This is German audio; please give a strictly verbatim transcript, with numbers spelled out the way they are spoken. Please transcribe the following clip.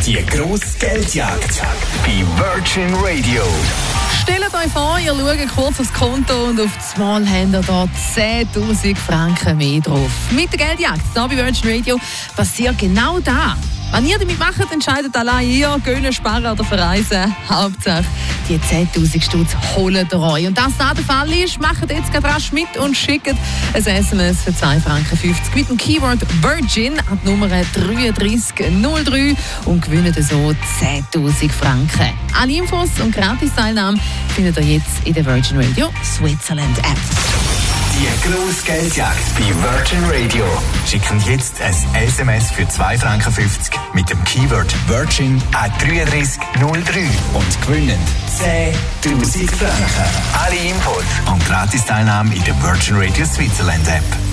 Die grosse Geldjagd bei Virgin Radio. Stellt euch vor, ihr schaut kurz aufs Konto und auf das Mal habt ihr da zehntausend Franken mehr drauf. Mit der Geldjagd hier bei Virgin Radio passiert genau das. Wenn ihr damit macht, entscheidet allein ihr, gönnen, sparen oder verreisen. Hauptsache, die zehntausend Stutz holen ihr euch. Und das da der Fall ist, macht jetzt gerade rasch mit und schickt ein S M S für zwei Franken fünfzig mit dem Keyword Virgin an die Nummer drei drei null drei und gewinnt so zehntausend Franken. Alle Infos und Gratis-Teilnahme findet ihr jetzt in der Virgin Radio Switzerland App. Die grosse Geldjagd bei Virgin Radio. Schicken jetzt ein S M S für zwei Franken fünfzig mit dem Keyword Virgin an drei drei null drei und gewinnen zehntausend Franken. Alle Infos und Gratis-Teilnahme in der Virgin Radio Switzerland App.